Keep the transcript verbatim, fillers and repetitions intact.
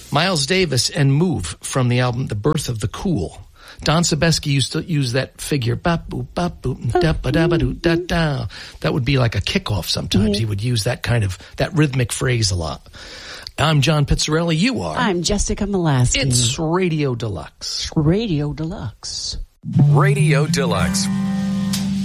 Miles Davis and Move from the album The Birth of the Cool. Don Sebesky used to use that figure. Bop, boop, bop, boop, da, ba, da, ba, doo, da, da. That would be like a kickoff sometimes. Mm-hmm. He would use that kind of, that rhythmic phrase a lot. I'm John Pizzarelli. You are. I'm Jessica Molaski. It's Radio Deluxe. Radio Deluxe. Radio Deluxe